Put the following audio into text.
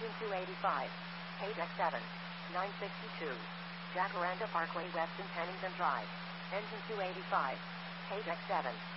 Engine 285. KDEX 7. 962. Jacaranda Parkway West in Pennington Drive. Engine 285. KDEX 7.